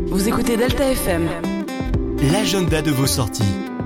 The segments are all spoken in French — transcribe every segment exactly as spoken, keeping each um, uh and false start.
Vous écoutez Delta F M. L'agenda de vos sorties.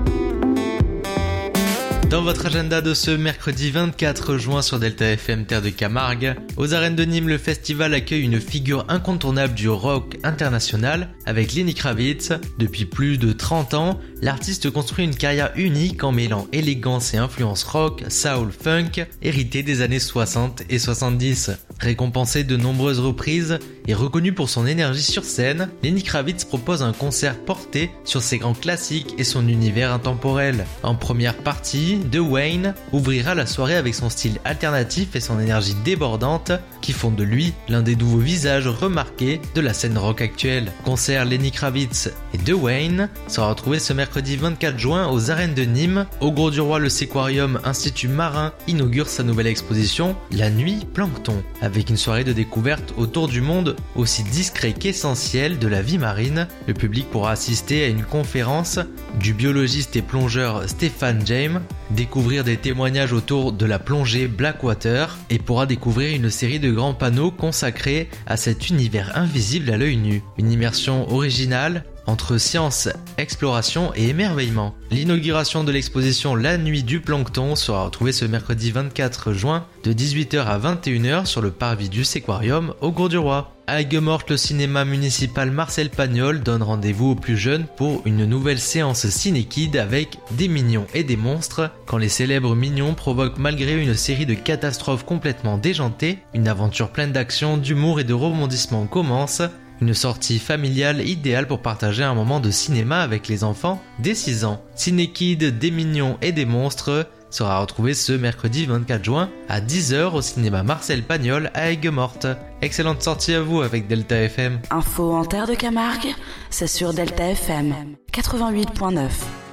Dans votre agenda de ce mercredi vingt-quatre juin sur Delta F M Terre de Camargue, aux arènes de Nîmes, le festival accueille une figure incontournable du rock international avec Lenny Kravitz. Depuis plus de trente ans, l'artiste construit une carrière unique en mêlant élégance et influence rock, soul, funk, héritées des années soixante et soixante-dix. Récompensé de nombreuses reprises et reconnu pour son énergie sur scène, Lenny Kravitz propose un concert porté sur ses grands classiques et son univers intemporel. En première partie, The Wayne ouvrira la soirée avec son style alternatif et son énergie débordante qui font de lui l'un des nouveaux visages remarqués de la scène rock actuelle. Concert Lenny Kravitz et The Wayne sera retrouvé ce mercredi vingt-quatre juin aux arènes de Nîmes. Au Gros du Roi, le Séquarium Institut Marin inaugure sa nouvelle exposition La Nuit Plancton, avec une soirée de découverte autour du monde aussi discret qu'essentiel de la vie marine. Le public pourra assister à une conférence du biologiste et plongeur Stéphane James, découvrir des témoignages autour de la plongée Blackwater et pourra découvrir une série de grands panneaux consacrés à cet univers invisible à l'œil nu. Une immersion originale entre science, exploration et émerveillement. L'inauguration de l'exposition La Nuit du Plancton sera retrouvée ce mercredi vingt-quatre juin de dix-huit heures à vingt et une heures sur le parvis du Séquarium au Gros du Roi. À Aigues-Mortes, le cinéma municipal Marcel Pagnol donne rendez-vous aux plus jeunes pour une nouvelle séance ciné-kid avec des mignons et des monstres. Quand les célèbres mignons provoquent malgré une série de catastrophes complètement déjantées, une aventure pleine d'action, d'humour et de rebondissements commence. Une sortie familiale idéale pour partager un moment de cinéma avec les enfants dès six ans. Ciné-Kid, des mignons et des monstres sera retrouvé ce mercredi vingt-quatre juin à dix heures au cinéma Marcel Pagnol à Aigues-Mortes. Excellente sortie à vous avec Delta F M. Info en Terre de Camargue, c'est sur Delta F M quatre-vingt-huit point neuf.